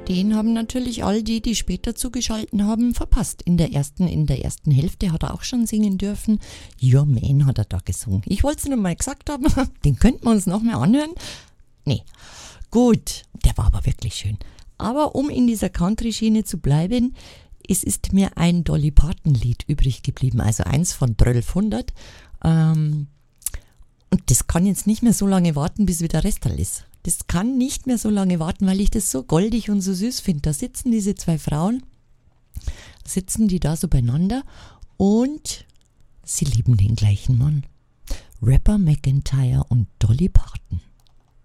Den haben natürlich all die, die später zugeschalten haben, verpasst. In der ersten Hälfte hat er auch schon singen dürfen. Your Man hat er da gesungen. Ich wollte es nur mal gesagt haben, den könnten wir uns noch mal anhören. Nee, gut, der war aber wirklich schön. Aber um in dieser Country-Schiene zu bleiben, es ist mir ein Dolly Parton-Lied übrig geblieben, also eins von 1200. Und das kann jetzt nicht mehr so lange warten, bis wieder Restal ist. Das kann nicht mehr so lange warten, weil ich das so goldig und so süß finde. Da sitzen diese zwei Frauen, sitzen die da so beieinander und sie lieben den gleichen Mann. Rapper McEntire und Dolly Parton.